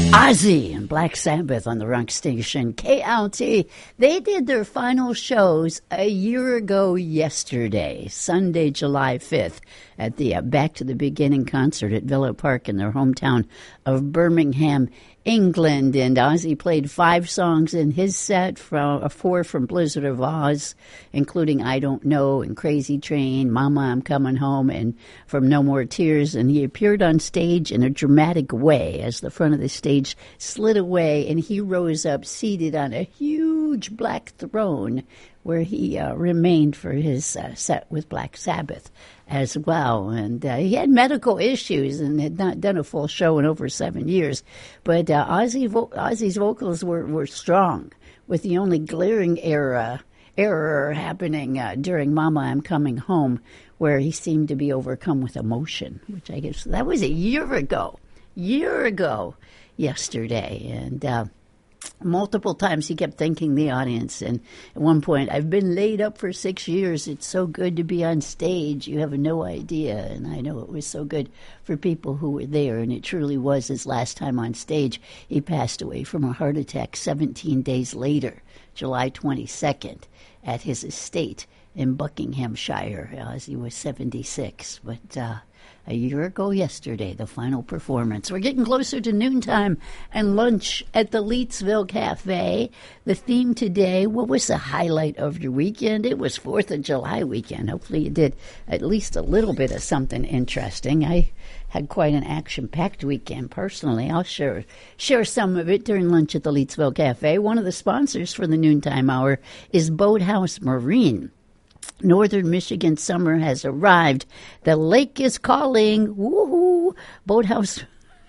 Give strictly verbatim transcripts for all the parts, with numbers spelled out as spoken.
Ozzy and Black Sabbath on the rock station K L T. They did their final shows a year ago yesterday, Sunday, July fifth, at the uh, Back to the Beginning concert at Villa Park in their hometown of Birmingham, England. And Ozzy played five songs in his set, from uh, four from Blizzard of Oz, including I Don't Know and Crazy Train, Mama, I'm Coming Home, and from No More Tears. And he appeared on stage in a dramatic way as the front of the stage slid away and he rose up seated on a huge black throne where he uh, remained for his uh, set with Black Sabbath as well. And uh, he had medical issues and had not done a full show in over seven years. But uh, Ozzy vo- Ozzy's vocals were, were strong, with the only glaring error, error happening uh, during Mama, I'm Coming Home, where he seemed to be overcome with emotion, which I guess that was a year ago. Year ago yesterday. And uh, multiple times he kept thanking the audience. And at one point, I've been laid up for six years. It's so good to be on stage. You have no idea. And I know it was so good for people who were there. And it truly was his last time on stage. He passed away from a heart attack seventeen days later, July twenty-second, at his estate in Buckinghamshire, as he was seventy-six. But uh, a year ago yesterday, the final performance. We're getting closer to noontime and lunch at the Leetsville Cafe. The theme today, what was the highlight of your weekend? It was fourth of July weekend. Hopefully you did at least a little bit of something interesting. I had quite an action-packed weekend personally. I'll share, share some of it during lunch at the Leetsville Cafe. One of the sponsors for the noontime hour is Boathouse Marine. Northern Michigan summer has arrived. The lake is calling. Woohoo! Boathouse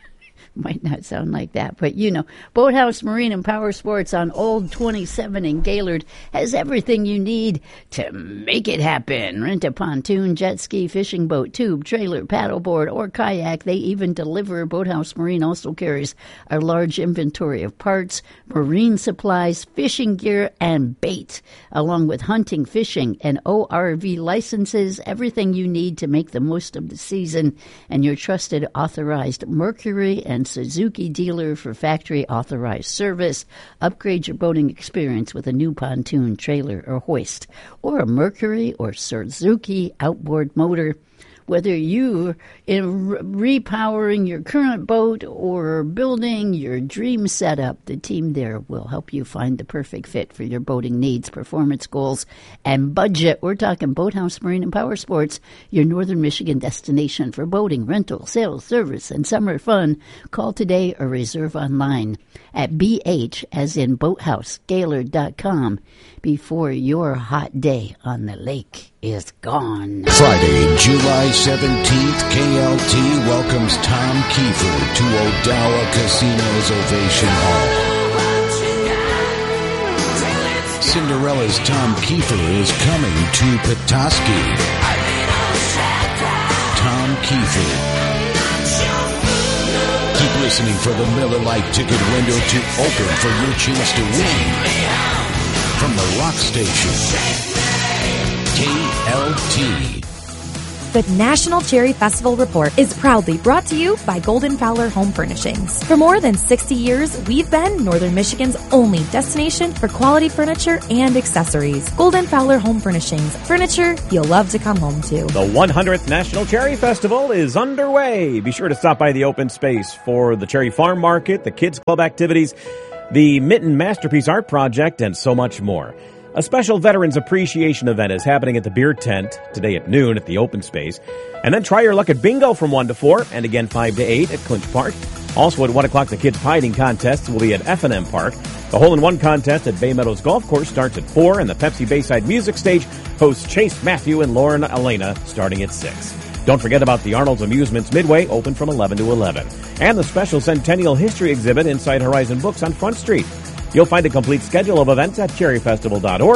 might not sound like that, but you know, Boathouse Marine and Power Sports on Old twenty-seven in Gaylord has everything you need to make it happen. Rent a pontoon, jet ski, fishing boat, tube, trailer, paddleboard, or kayak. They even deliver. Boathouse Marine also carries a large inventory of parts, marine supplies, fishing gear, and bait, along with hunting, fishing, and O R V licenses. Everything you need to make the most of the season, and your trusted authorized Mercury and Suzuki dealer for factory authorized service. Upgrade your boating experience with a new pontoon, trailer, or hoist, or a Mercury or Suzuki outboard motor. Whether you're in re- repowering your current boat or building your dream setup, the team there will help you find the perfect fit for your boating needs, performance goals, and budget. We're talking Boathouse Marine and Power Sports, your Northern Michigan destination for boating, rental, sales, service, and summer fun. Call today or reserve online at B H, as in boathouse gaylord dot com, before your hot day on the lake is gone. Friday, July seventeenth, K L T welcomes Tom Kiefer to Odawa Casino's Ovation Hall. Cinderella's Tom Kiefer is coming to Petoskey. Tom Kiefer. Keep listening for the Miller Lite ticket window to open for your chance to win. From the rock station, K L T. The National Cherry Festival Report is proudly brought to you by Golden Fowler Home Furnishings. For more than sixty years, we've been Northern Michigan's only destination for quality furniture and accessories. Golden Fowler Home Furnishings. Furniture you'll love to come home to. The one hundredth National Cherry Festival is underway. Be sure to stop by the open space for the Cherry Farm Market, the Kids Club activities, the Mitten Masterpiece Art Project, and so much more. A special Veterans Appreciation event is happening at the Beer Tent today at noon at the open space. And then try your luck at bingo from one to four and again five to eight at Clinch Park. Also at one o'clock, the Kids Pie Eating Contest will be at F and M Park. The Hole-in-One Contest at Bay Meadows Golf Course starts at four, and the Pepsi Bayside Music Stage hosts Chase Matthew and Lauren Elena starting at six. Don't forget about the Arnold's Amusements Midway, open from eleven to eleven. And the special Centennial History exhibit inside Horizon Books on Front Street. You'll find a complete schedule of events at cherry festival dot org.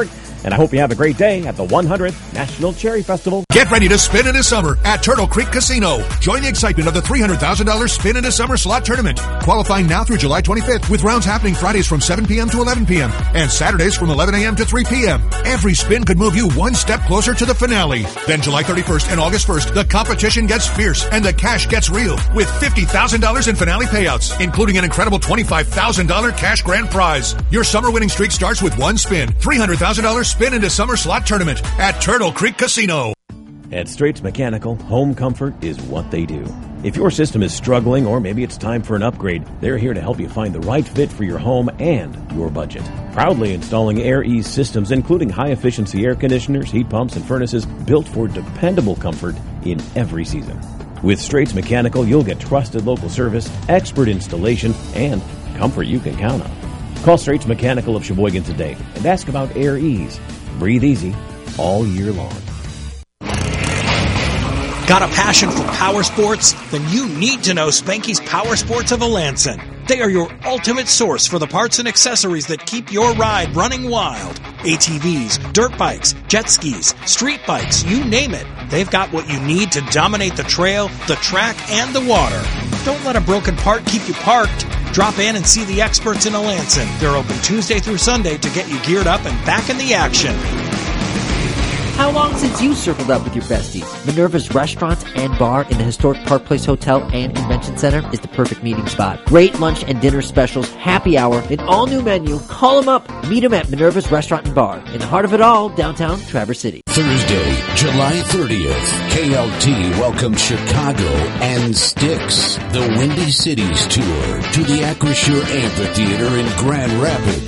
And I hope you have a great day at the one hundredth National Cherry Festival. Get ready to spin in the summer at Turtle Creek Casino. Join the excitement of the three hundred thousand dollars Spin in the Summer slot tournament. Qualifying now through July twenty-fifth with rounds happening Fridays from seven p.m. to eleven p.m. and Saturdays from eleven a.m. to three p.m. Every spin could move you one step closer to the finale. Then July thirty-first and August first, the competition gets fierce and the cash gets real with fifty thousand dollars in finale payouts, including an incredible twenty-five thousand dollars cash grand prize. Your summer winning streak starts with one spin. three hundred thousand dollars Spin in the Summer slot tournament at Turtle Creek Casino. At Straits Mechanical, home comfort is what they do. If your system is struggling or maybe it's time for an upgrade, they're here to help you find the right fit for your home and your budget. Proudly installing Air Ease systems, including high-efficiency air conditioners, heat pumps, and furnaces built for dependable comfort in every season. With Straits Mechanical, you'll get trusted local service, expert installation, and comfort you can count on. Call Straits Mechanical of Sheboygan today and ask about Air Ease. Breathe easy all year long. Got a passion for power sports? Then you need to know Spanky's Power Sports of Alanson. They are your ultimate source for the parts and accessories that keep your ride running wild. A T Vs, dirt bikes, jet skis, street bikes, you name it. They've got what you need to dominate the trail, the track, and the water. Don't let a broken part keep you parked. Drop in and see the experts in Alanson. They're open Tuesday through Sunday to get you geared up and back in the action. How long since you circled up with your besties? Minerva's Restaurant and Bar in the historic Park Place Hotel and Convention Center is the perfect meeting spot. Great lunch and dinner specials, happy hour, an all-new menu. Call them up. Meet them at Minerva's Restaurant and Bar in the heart of it all, downtown Traverse City. Thursday, July thirtieth, K L T welcomes Chicago and Styx, the Windy Cities Tour, to the Acrisure Amphitheater in Grand Rapids.